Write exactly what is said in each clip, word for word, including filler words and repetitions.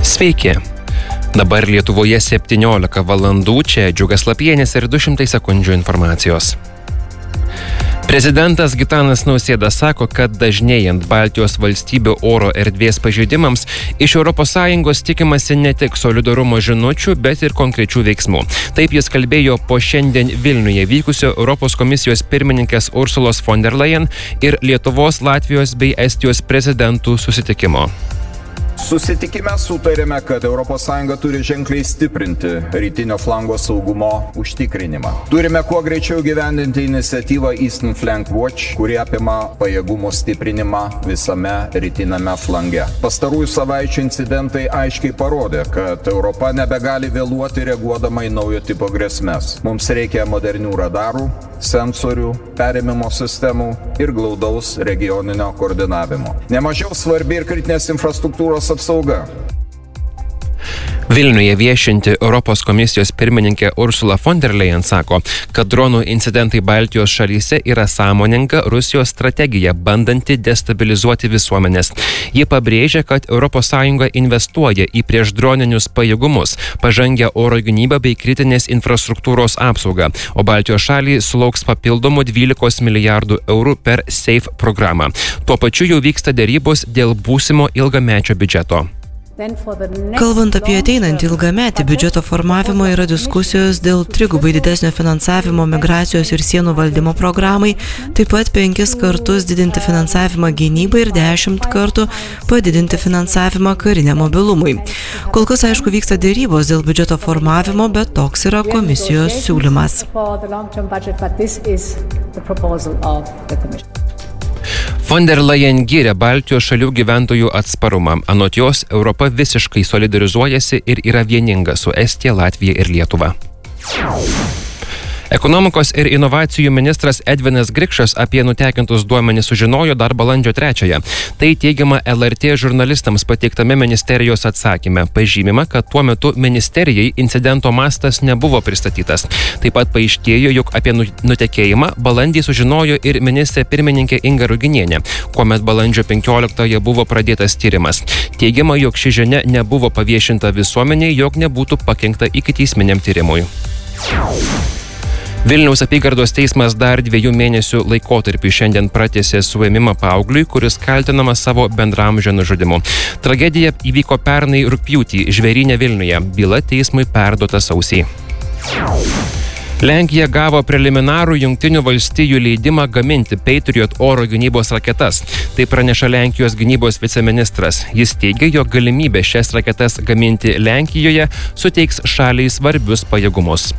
Sveiki. Dabar Lietuvoje septyniolika valandų, čia Džiugas Lapienis ir du šimtai sekundžių informacijos. Prezidentas Gitanas Nausėda sako, kad dažnėjant Baltijos valstybių oro erdvės pažeidimams iš Europos Sąjungos tikimasi ne tik solidarumo žinučių, bet ir konkrečių veiksmų. Taip jis kalbėjo po šiandien Vilniuje vykusio Europos komisijos pirmininkės Ursulos von der Leyen ir Lietuvos, Latvijos bei Estijos prezidentų susitikimo. Susitikime sutarėme, kad Europos Sąjunga turi ženkliai stiprinti rytinio flango saugumo užtikrinimą. Turime kuo greičiau gyvendinti iniciatyvą Eastern Flank Watch, kuri apima pajėgumų stiprinimą visame rytiname flange. Pastarųjų savaičių incidentai aiškiai parodė, kad Europa nebegali vėluoti reaguodama į naujo tipo grėsmes. Mums reikia modernių radarų, sensorių, perėmimo sistemų ir glaudaus regioninio koordinavimo. Nemažiau svarbi ir kritinės infrastruktūros apsauga. Vilniuje viešinti Europos komisijos pirmininkė Ursula von der Leyen sako, kad dronų incidentai Baltijos šalyse yra sąmoninga Rusijos strategija, bandanti destabilizuoti visuomenės. Ji pabrėžia, kad Europos Sąjunga investuoja į priešdroninius pajėgumus, pažangę oro gynybą bei kritinės infrastruktūros apsaugą, o Baltijos šalys sulauks papildomų dvylikos milijardų eurų per SAFE programą. Tuo pačiu jau vyksta dėrybos dėl būsimo ilgamečio biudžeto. Kalbant apie ateinantį ilgametį biudžeto formavimą, yra diskusijos dėl trigubai didesnio finansavimo migracijos ir sienų valdymo programai, taip pat penkis kartus didinti finansavimą gynybai ir dešimt kartų padidinti finansavimą kariniam mobilumui. Kol kas, aišku, vyksta dėrybos dėl biudžeto formavimo, bet toks yra komisijos siūlymas. Von der Leyen gyrė Baltijos šalių gyventojų atsparumą. Anot jos, Europa visiškai solidarizuojasi ir yra vieninga su Estija, Latvija ir Lietuva. Ekonomikos ir inovacijų ministras Edvinas Grikšas apie nutekintus duomenis sužinojo dar balandžio trečiąją. Tai teigiama L R T žurnalistams pateiktame ministerijos atsakyme. Pažymima, kad tuo metu ministerijai incidento mastas nebuvo pristatytas. Taip pat paaiškėjo, jog apie nutekėjimą balandį sužinojo ir ministrė pirmininkė Inga Ruginienė, kuomet balandžio penkioliktąją buvo pradėtas tyrimas. Teigiama, jog ši žinia nebuvo paviešinta visuomeniai, jog nebūtų pakenkta ikiteisminiam tyrimui. Vilniaus apygardos teismas dar dviejų mėnesių laikotarpį šiandien pratęsė suėmimą paaugliui, kuris kaltinamas savo bendramžio nužudymu. Tragedija įvyko pernai rugpjūtį Žvėryne Vilniuje. Byla teismui perduota sausį. Lenkija gavo preliminarų Jungtinių valstijų leidimą gaminti Patriot oro gynybos raketas. Tai praneša Lenkijos gynybos viceministras. Jis teigia, jog galimybė šias raketas gaminti Lenkijoje suteiks šaliai svarbius pajėgumus.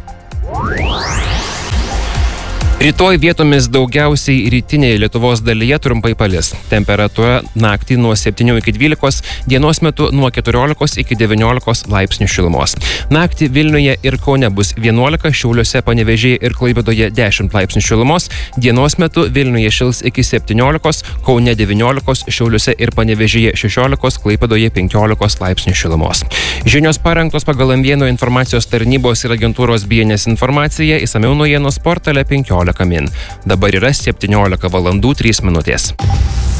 Rytoj vietomis daugiausiai rytinėje Lietuvos dalyje trumpai palis. Temperatūra naktį nuo septynių iki dvylikos, dienos metu nuo keturiolikos iki devyniolikos laipsnių šilumos. Naktį Vilniuje ir Kaune bus vienuolika, Šiauliuose, Panevėžyje ir Klaipėdoje dešimt laipsnių šilumos. Dienos metu Vilniuje šils iki septyniolikos, Kaune devyniolikos, Šiauliuose ir Panevėžyje šešiolikos, Klaipėdoje penkiolikos laipsnių šilumos. Žinios parengtos pagal M vienas informacijos tarnybos ir agentūros B N S informaciją, išsamiau naujienos portale penkiolika min. Dabar yra septyniolika valandų trys minutės.